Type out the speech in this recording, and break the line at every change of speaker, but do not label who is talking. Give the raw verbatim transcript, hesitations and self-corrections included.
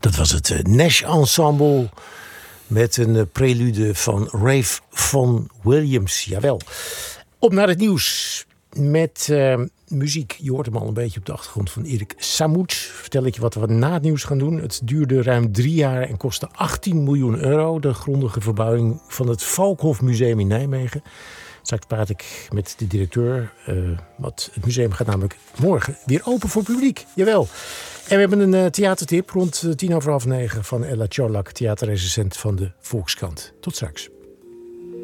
Dat was het uh, Nash Ensemble met een uh, prelude van Ralph Vaughan Williams. Jawel. Op naar het nieuws met uh, muziek. Je hoort hem al een beetje op de achtergrond van Erik Samouts. Vertel ik je wat we na het nieuws gaan doen. Het duurde ruim drie jaar en kostte achttien miljoen euro. De grondige verbouwing van het Valkhof Museum in Nijmegen. Straks praat ik met de directeur. Uh, wat het museum gaat namelijk morgen weer open voor publiek. Jawel. En we hebben een uh, theatertip rond uh, tien over half negen van Ella Tjorlak, theaterrecensent van de Volkskrant. Tot straks.